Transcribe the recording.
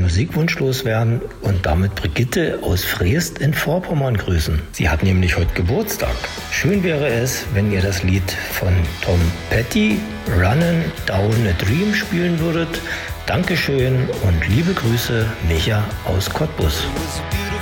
Musikwunsch loswerden und damit Brigitte aus Freest in Vorpommern grüßen. Sie hat nämlich heute Geburtstag. Schön wäre es, wenn ihr das Lied von Tom Petty, Runnin' Down a Dream, spielen würdet. Dankeschön und liebe Grüße, Micha aus Cottbus.